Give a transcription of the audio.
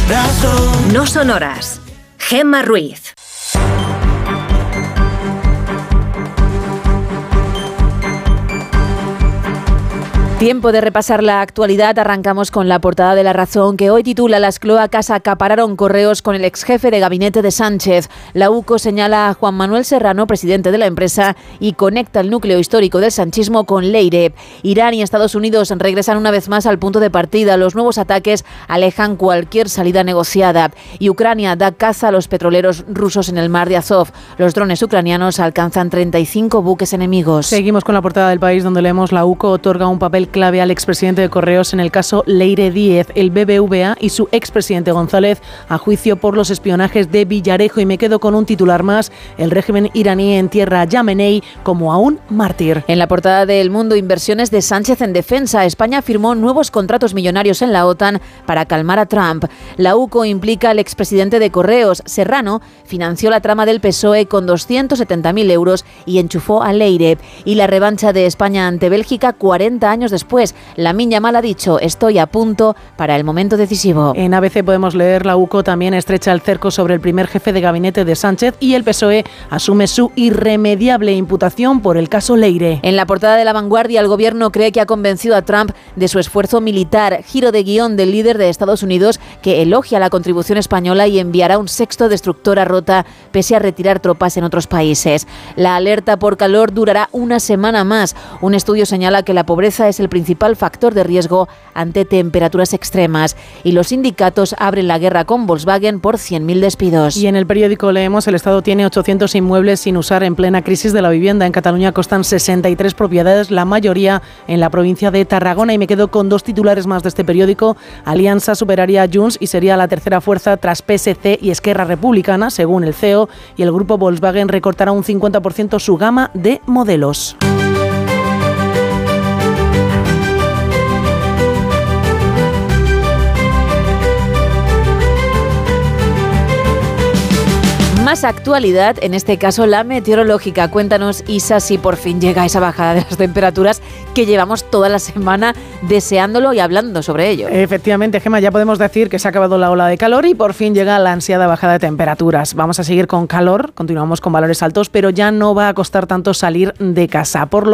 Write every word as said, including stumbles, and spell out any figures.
razón. No son horas. Gemma Ruiz. Tiempo de repasar la actualidad. Arrancamos con la portada de La Razón, que hoy titula: Las cloacas acapararon correos con el exjefe de gabinete de Sánchez. La UCO señala a Juan Manuel Serrano, presidente de la empresa, y conecta el núcleo histórico del sanchismo con Leire. Irán y Estados Unidos regresan una vez más al punto de partida. Los nuevos ataques alejan cualquier salida negociada. Y Ucrania da caza a los petroleros rusos en el mar de Azov. Los drones ucranianos alcanzan treinta y cinco buques enemigos. Seguimos con la portada del País, donde leemos: la UCO otorga un papel clave al expresidente de Correos en el caso Leire Díez. El B B V A y su expresidente González a juicio por los espionajes de Villarejo. Y me quedo con un titular más: el régimen iraní entierra a Yamenei como a un mártir. En la portada de El Mundo, inversiones de Sánchez en defensa. España firmó nuevos contratos millonarios en la OTAN para calmar a Trump. La UCO implica al expresidente de Correos. Serrano financió la trama del P S O E con doscientos setenta mil euros y enchufó a Leire. Y la revancha de España ante Bélgica cuarenta años después. Lamine Yamal ha dicho: estoy a punto para el momento decisivo. En A B C podemos leer: la UCO también estrecha el cerco sobre el primer jefe de gabinete de Sánchez y el P S O E asume su irremediable imputación por el caso Leire. En la portada de La Vanguardia, el gobierno cree que ha convencido a Trump de su esfuerzo militar. Giro de guión del líder de Estados Unidos, que elogia la contribución española y enviará un sexto destructor a Rota pese a retirar tropas en otros países. La alerta por calor durará una semana más. Un estudio señala que la pobreza es el principal factor de riesgo ante temperaturas extremas. Y los sindicatos abren la guerra con Volkswagen por cien mil despidos. Y en el periódico leemos: el Estado tiene ochocientos inmuebles sin usar en plena crisis de la vivienda. En Cataluña constan sesenta y tres propiedades, la mayoría en la provincia de Tarragona. Y me quedo con dos titulares más de este periódico: Alianza superaría a Junts y sería la tercera fuerza tras P S C y Esquerra Republicana, según el C E O. Y el grupo Volkswagen recortará un cincuenta por ciento su gama de modelos. Más actualidad, en este caso la meteorológica. Cuéntanos, Isa, si por fin llega esa bajada de las temperaturas que llevamos toda la semana deseándolo y hablando sobre ello. Efectivamente, Gemma, ya podemos decir que se ha acabado la ola de calor y por fin llega la ansiada bajada de temperaturas. Vamos a seguir con calor, continuamos con valores altos, pero ya no va a costar tanto salir de casa. Por lo